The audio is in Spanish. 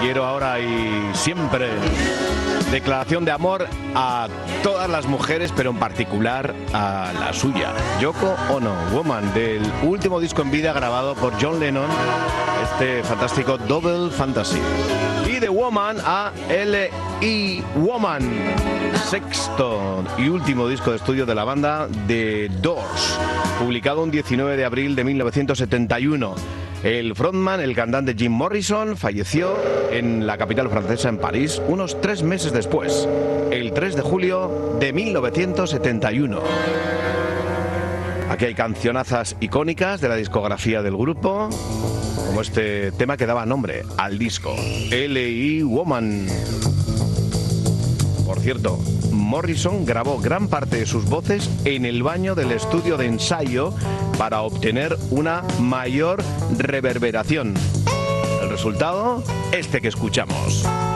quiero ahora y siempre. Declaración de amor a todas las mujeres, pero en particular a la suya. Yoko Ono, Woman, del último disco en vida grabado por John Lennon, este fantástico Double Fantasy. Y de Woman a L.E. Woman, sexto y último disco de estudio de la banda The Doors, publicado un 19 de abril de 1971. El frontman, el cantante Jim Morrison, falleció en la capital francesa, en París, unos 3 meses después, el 3 de julio de 1971. Aquí hay cancionazas icónicas de la discografía del grupo, como este tema que daba nombre al disco, L.E. Woman. Por cierto, Morrison grabó gran parte de sus voces en el baño del estudio de ensayo para obtener una mayor reverberación. El resultado, este que escuchamos.